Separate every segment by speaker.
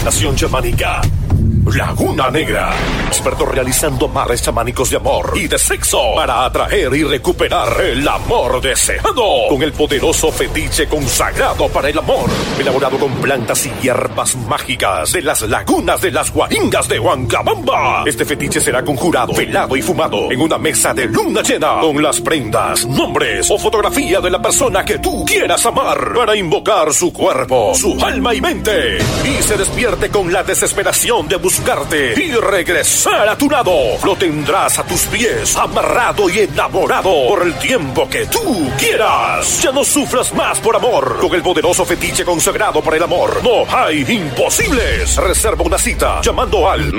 Speaker 1: Sanación chamánica. Laguna Negra. Experto realizando amarres chamánicos de amor y de sexo para atraer y recuperar el amor deseado. Con el poderoso fetiche consagrado para el amor. Elaborado con plantas y hierbas mágicas de las lagunas de las Guaringas de Huancabamba. Este fetiche será conjurado, velado y fumado en una mesa de luna llena con las prendas, nombres o fotografía de la persona que tú quieras amar para invocar su cuerpo, su alma y mente y se despierte con la desesperación de buscarte y regresar a tu lado. Lo tendrás a tus pies, amarrado y enamorado por el tiempo que tú quieras. Ya no sufras más por amor. Con el poderoso fetiche consagrado para el amor, no hay imposibles. Reserva una cita llamando al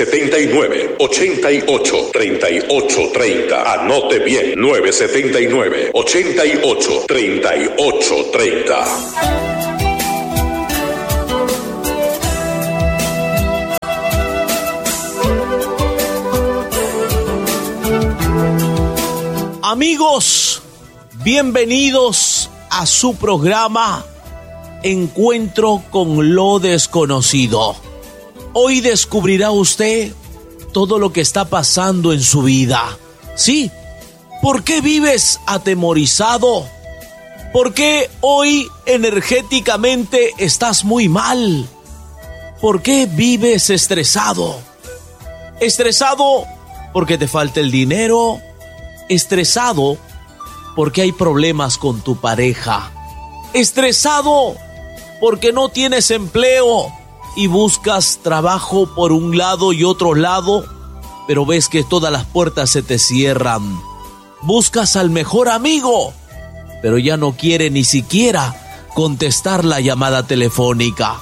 Speaker 1: 979-88-3830. Anote bien, 979-88-3830.
Speaker 2: Amigos, bienvenidos a su programa Encuentro con lo Desconocido. Hoy descubrirá usted todo lo que está pasando en su vida. ¿Sí? ¿Por qué vives atemorizado? ¿Por qué hoy energéticamente estás muy mal? ¿Por qué vives estresado? Estresado porque te falta el dinero. Estresado porque hay problemas con tu pareja. Estresado porque no tienes empleo y buscas trabajo por un lado y otro lado, pero ves que todas las puertas se te cierran. Buscas al mejor amigo, pero ya no quiere ni siquiera contestar la llamada telefónica.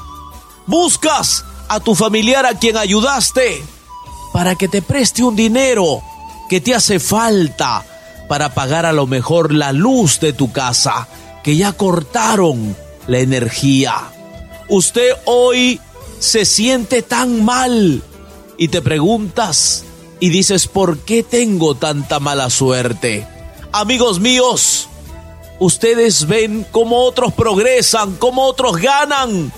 Speaker 2: Buscas a tu familiar a quien ayudaste para que te preste un dinero que te hace falta para pagar a lo mejor la luz de tu casa, que ya cortaron la energía. Usted hoy se siente tan mal y te preguntas y dices, ¿por qué tengo tanta mala suerte? Amigos míos, ustedes ven cómo otros progresan, cómo otros ganan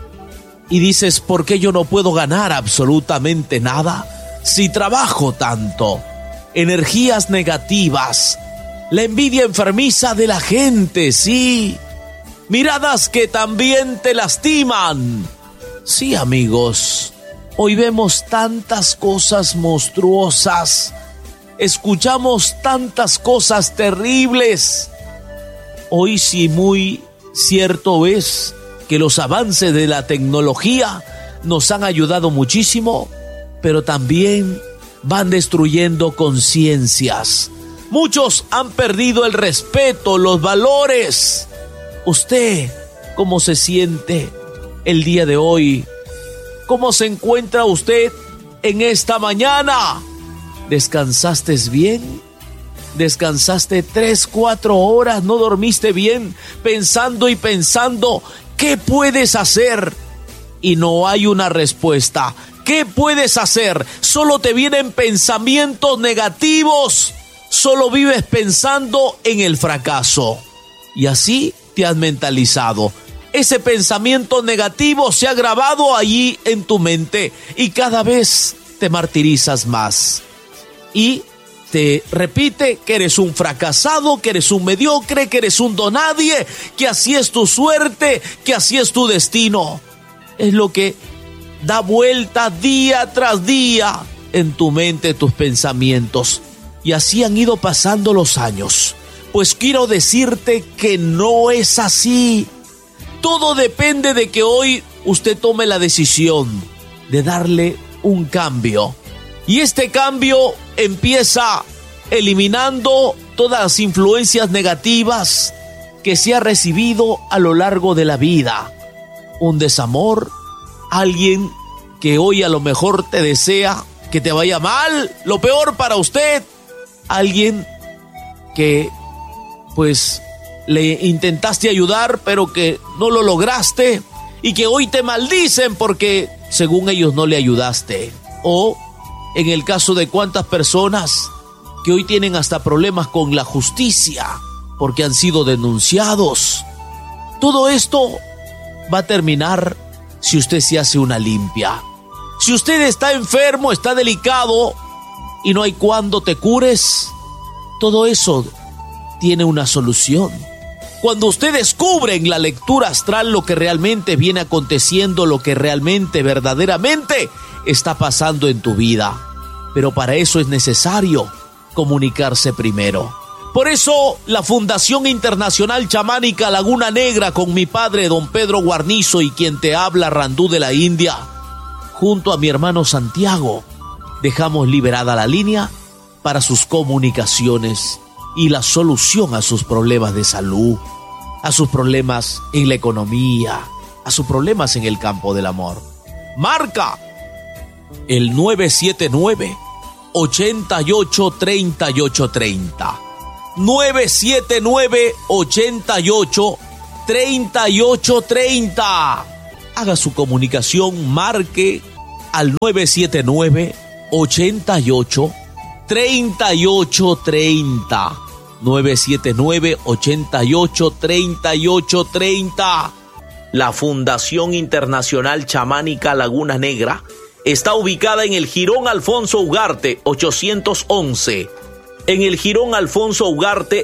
Speaker 2: y dices, ¿por qué yo no puedo ganar absolutamente nada si trabajo tanto? Energías negativas, la envidia enfermiza de la gente, sí. Miradas que también te lastiman. Sí, amigos, hoy vemos tantas cosas monstruosas, escuchamos tantas cosas terribles. Hoy sí muy cierto es que los avances de la tecnología nos han ayudado muchísimo, pero también van destruyendo conciencias. Muchos han perdido el respeto, los valores. ¿Usted cómo se siente el día de hoy? ¿Cómo se encuentra usted en esta mañana? ¿Descansaste bien? ¿Descansaste 3-4 horas? ¿No dormiste bien? Pensando y pensando, ¿qué puedes hacer? Y no hay una respuesta. ¿Qué puedes hacer? Solo te vienen pensamientos negativos. Solo vives pensando en el fracaso. Y así te has mentalizado. Ese pensamiento negativo se ha grabado allí en tu mente y cada vez te martirizas más. Y te repite que eres un fracasado, que eres un mediocre, que eres un donadie, que así es tu suerte, que así es tu destino. Es lo que da vuelta día tras día en tu mente, tus pensamientos. Y así han ido pasando los años. Pues quiero decirte que no es así. Todo depende de que hoy usted tome la decisión de darle un cambio. Y este cambio empieza eliminando todas las influencias negativas que se ha recibido a lo largo de la vida. Un desamor, alguien que hoy a lo mejor te desea que te vaya mal, lo peor para usted. Alguien que pues le intentaste ayudar pero que no lo lograste y que hoy te maldicen porque según ellos no le ayudaste. O en el caso de cuántas personas que hoy tienen hasta problemas con la justicia porque han sido denunciados. Todo esto va a terminar si usted se hace una limpia. Si usted está enfermo, está delicado y no hay cuándo te cures, todo eso tiene una solución. Cuando usted descubre en la lectura astral lo que realmente viene aconteciendo, lo que realmente, verdaderamente está pasando en tu vida. Pero para eso es necesario comunicarse primero. Por eso la Fundación Internacional Chamánica Laguna Negra, con mi padre don Pedro Guarnizo y quien te habla, Randú de la India, junto a mi hermano Santiago, dejamos liberada la línea para sus comunicaciones y la solución a sus problemas de salud, a sus problemas en la economía, a sus problemas en el campo del amor. Marca el 979-883830. 979-883830. Haga su comunicación, marque al 979-883830. 979-883830. La Fundación Internacional Chamánica Laguna Negra está ubicada en el Jirón Alfonso Ugarte 811. En el Jirón Alfonso Ugarte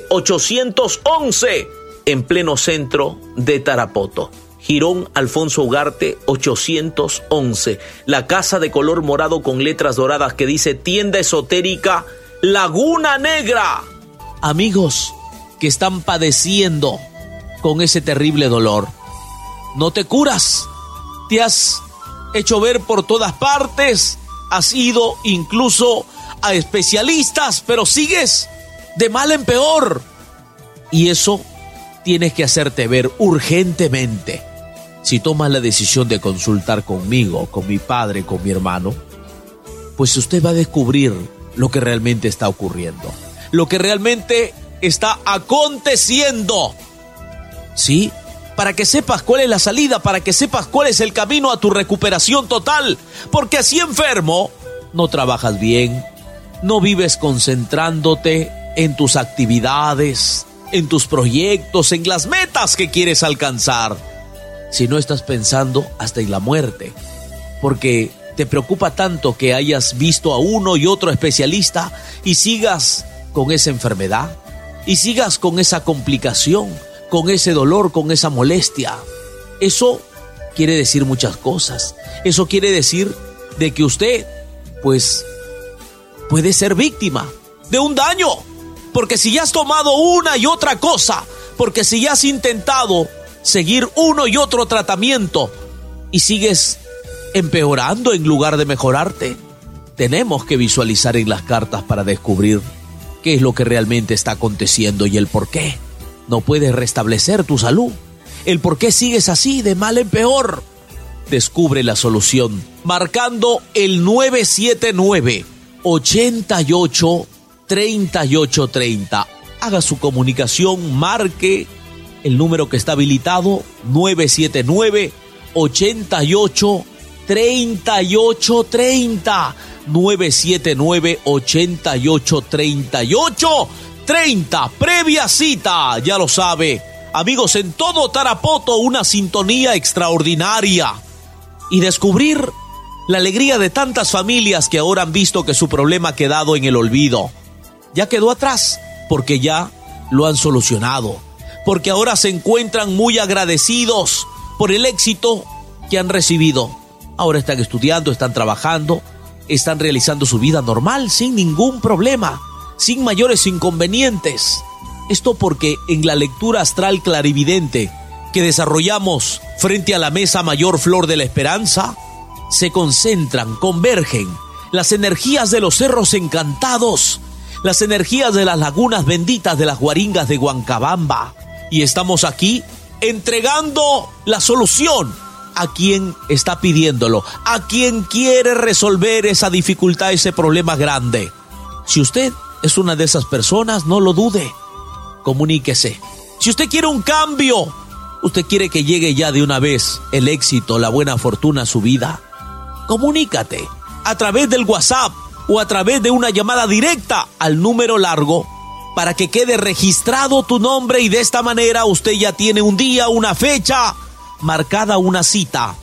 Speaker 2: 811, en pleno centro de Tarapoto. Jirón Alfonso Ugarte 811. La casa de color morado con letras doradas que dice Tienda Esotérica Laguna Negra. Amigos que están padeciendo con ese terrible dolor, no te curas. Te has hecho ver por todas partes, has ido incluso a especialistas, pero sigues de mal en peor. Y eso tienes que hacerte ver urgentemente. Si tomas la decisión de consultar conmigo, con mi padre, con mi hermano, pues usted va a descubrir lo que realmente está ocurriendo, lo que realmente está aconteciendo. ¿Sí? Para que sepas cuál es la salida, para que sepas cuál es el camino a tu recuperación total. Porque así enfermo, no trabajas bien, no vives concentrándote en tus actividades, en tus proyectos, en las metas que quieres alcanzar. Si no estás pensando hasta en la muerte, porque te preocupa tanto que hayas visto a uno y otro especialista y sigas con esa enfermedad, y sigas con esa complicación, con ese dolor, con esa molestia. Eso quiere decir muchas cosas. Eso quiere decir de que usted, pues, puede ser víctima de un daño. Porque si ya has tomado una y otra cosa, porque si ya has intentado seguir uno y otro tratamiento y sigues empeorando en lugar de mejorarte, tenemos que visualizar en las cartas para descubrir qué es lo que realmente está aconteciendo y el por qué no puedes restablecer tu salud, el por qué sigues así de mal en peor. Descubre la solución marcando el 979-883830. Haga su comunicación, marque el número que está habilitado, 979-883830. 979-883830. Previa cita, ya lo sabe. Amigos, en todo Tarapoto, una sintonía extraordinaria. Y descubrir la alegría de tantas familias que ahora han visto que su problema ha quedado en el olvido. Ya quedó atrás, porque ya lo han solucionado. Porque ahora se encuentran muy agradecidos por el éxito que han recibido. Ahora están estudiando, están trabajando, están realizando su vida normal, sin ningún problema, sin mayores inconvenientes. Esto porque en la lectura astral clarividente que desarrollamos frente a la mesa mayor Flor de la Esperanza, se concentran, convergen las energías de los cerros encantados, las energías de las lagunas benditas de las Guaringas de Huancabamba. Y estamos aquí entregando la solución a quien está pidiéndolo, a quien quiere resolver esa dificultad, ese problema grande. Si usted es una de esas personas, no lo dude, comuníquese. Si usted quiere un cambio, usted quiere que llegue ya de una vez el éxito, la buena fortuna a su vida, comunícate a través del WhatsApp o a través de una llamada directa al número largo para que quede registrado tu nombre y de esta manera usted ya tiene un día, una fecha marcada, una cita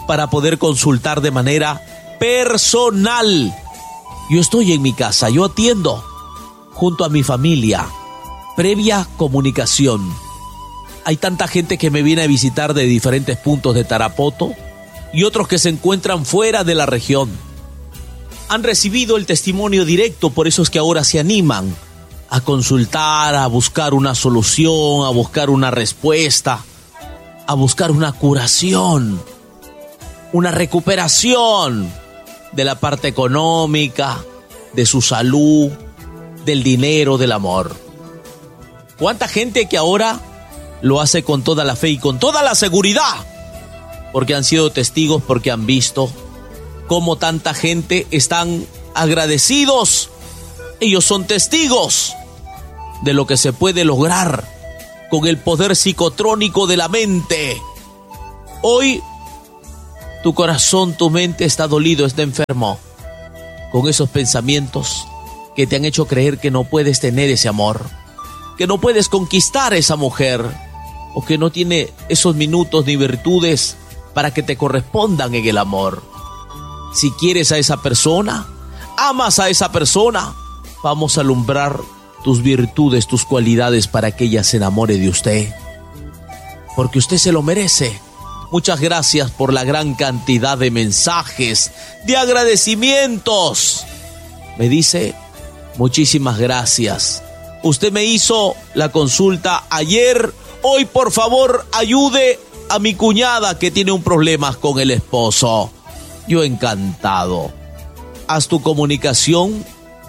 Speaker 2: para poder consultar de manera personal. Yo estoy en mi casa, yo atiendo junto a mi familia, previa comunicación. Hay tanta gente que me viene a visitar de diferentes puntos de Tarapoto y otros que se encuentran fuera de la región. Han recibido el testimonio directo, por eso es que ahora se animan a consultar, a buscar una solución, a buscar una respuesta, a buscar una curación, una recuperación de la parte económica, de su salud, del dinero, del amor. ¿Cuánta gente que ahora lo hace con toda la fe y con toda la seguridad? Porque han sido testigos, porque han visto cómo tanta gente están agradecidos. Ellos son testigos de lo que se puede lograr con el poder psicotrónico de la mente. Hoy tu corazón, tu mente está dolido, está enfermo con esos pensamientos que te han hecho creer que no puedes tener ese amor, que no puedes conquistar a esa mujer, o que no tiene esos minutos ni virtudes para que te correspondan en el amor. Si quieres a esa persona, amas a esa persona, vamos a alumbrar tus virtudes, tus cualidades para que ella se enamore de usted, porque usted se lo merece. Muchas gracias por la gran cantidad de mensajes, de agradecimientos. Me dice, muchísimas gracias. Usted me hizo la consulta ayer. Hoy, por favor, ayude a mi cuñada que tiene un problema con el esposo. Yo encantado. Haz tu comunicación.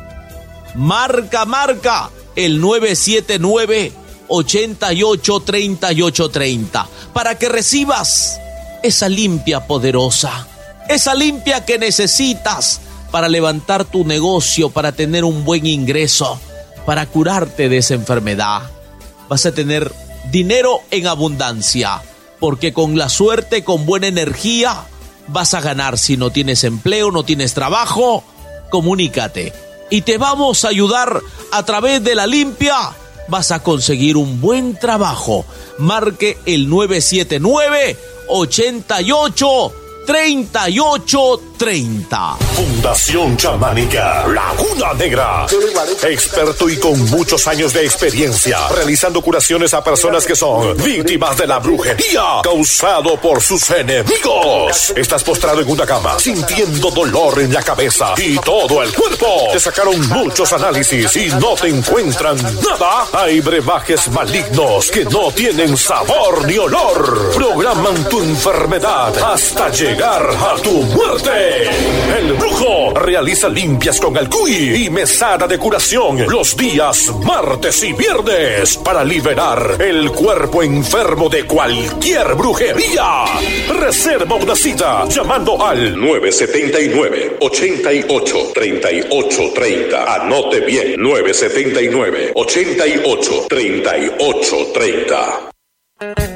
Speaker 2: Marca el 979-883830 para que recibas esa limpia poderosa, esa limpia que necesitas para levantar tu negocio, para tener un buen ingreso, para curarte de esa enfermedad. Vas a tener dinero en abundancia, porque con la suerte, con buena energía, vas a ganar. Si no tienes empleo, no tienes trabajo, comunícate y te vamos a ayudar a través de la limpia. Vas a conseguir un buen trabajo. Marque el 979-883830.
Speaker 1: Fundación Chamánica Laguna Negra. Experto y con muchos años de experiencia realizando curaciones a personas que son víctimas de la brujería causado por sus enemigos. Estás postrado en una cama sintiendo dolor en la cabeza y todo el cuerpo. Te sacaron muchos análisis y no te encuentran nada. Hay brebajes malignos que no tienen sabor ni olor. Programan tu enfermedad hasta llegar a tu muerte. El Brujo realiza limpias con el cuy y mesada de curación los días martes y viernes para liberar el cuerpo enfermo de cualquier brujería. Reserva una cita llamando al 979-883830. Anote bien, 979-883830.